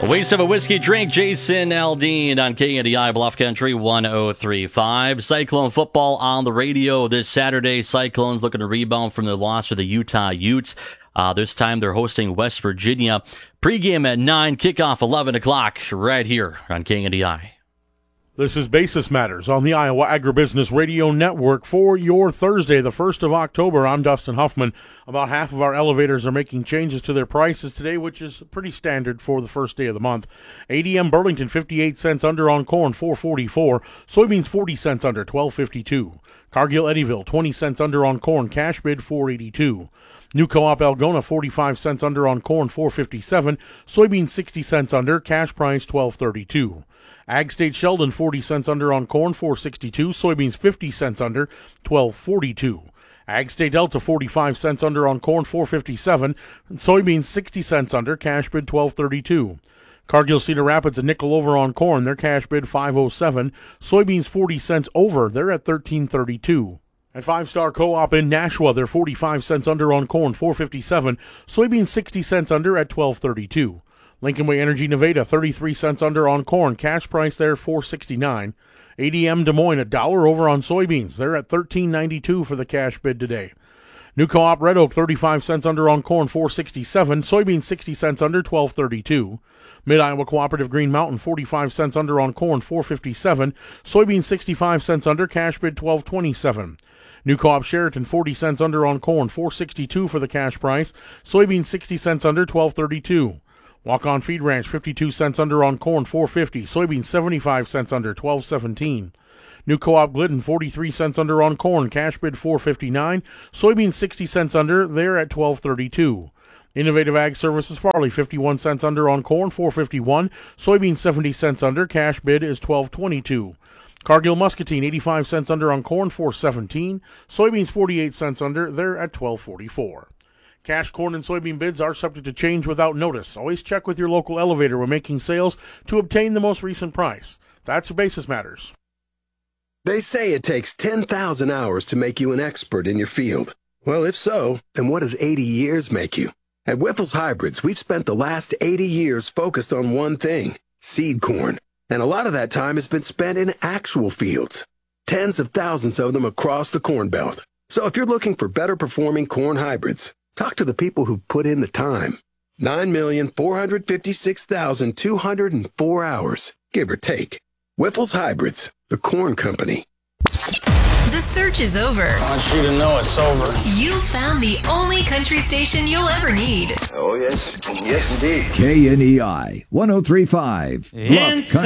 A waste of a whiskey drink, Jason Aldean on KNDI Bluff Country 103.5. Cyclone football on the radio this Saturday. Cyclones looking to rebound from their loss to the Utah Utes. This time they're hosting West Virginia. Pregame at 9, kickoff 11 o'clock right here on KNDI. This is Basis Matters on the Iowa Agribusiness Radio Network for your Thursday, the 1st of October. I'm Dustin Huffman. About half of our elevators are making changes to their prices today, which is pretty standard for the first day of the month. ADM Burlington, 58 cents under on corn, $4.44. Soybeans, 40 cents under, $12.52. Cargill Eddyville, 20 cents under on corn, cash bid, $4.82. New Co-op Algona, 45 cents under on corn, $4.57. Soybeans, 60 cents under, cash price, $12.32. Ag State Sheldon, 40 cents under on corn, $4.62. Soybeans, 50 cents under, $12.42. Ag State Delta, 45 cents under on corn, $4.57. Soybeans, 60 cents under, cash bid, $12.32. Cargill Cedar Rapids, a nickel over on corn, their cash bid, $5.07. Soybeans, 40 cents over, they're at $13.32. At Five Star Co-op in Nashua, they're 45 cents under on corn, $4.57. Soybeans, 60 cents under at $12.32. Lincoln Way Energy Nevada, 33 cents under on corn. Cash price there, $4.69. ADM Des Moines, $1 over on soybeans. They're at $13.92 for the cash bid today. New Co-op Red Oak, 35 cents under on corn, $4.67. Soybeans, 60 cents under, $12.32. Mid-Iowa Cooperative Green Mountain, 45 cents under on corn, $4.57. Soybeans, 65 cents under, cash bid, $12.27. New Co-op Sheraton, 40 cents under on corn, $4.62 for the cash price. Soybeans, 60 cents under, $12.32. Walk-On Feed Ranch, 52 cents under on corn, $4.50. Soybeans, 75 cents under, $12.17. New Co-op Glidden, 43 cents under on corn, cash bid, $4.59. Soybeans, 60 cents under, they're at $12.32. Innovative Ag Services Farley, 51 cents under on corn, $4.51. Soybeans, 70 cents under, cash bid is $12.22. Cargill Muscatine, 85 cents under on corn, $4.17. Soybeans, 48 cents under, they're at $12.44. Cash corn and soybean bids are subject to change without notice. Always check with your local elevator when making sales to obtain the most recent price. That's Basis Matters. They say it takes 10,000 hours to make you an expert in your field. Well, if so, then what does 80 years make you? At Wyffels Hybrids, we've spent the last 80 years focused on one thing, seed corn. And a lot of that time has been spent in actual fields. Tens of thousands of them across the Corn Belt. So if you're looking for better performing corn hybrids, talk to the people who've put in the time. 9,456,204 hours, give or take. Wyffels Hybrids, the corn company. The search is over. I want you to know it's over. You found the only country station you'll ever need. Oh, yes. Yes, indeed. KNEI 103.5. Bluff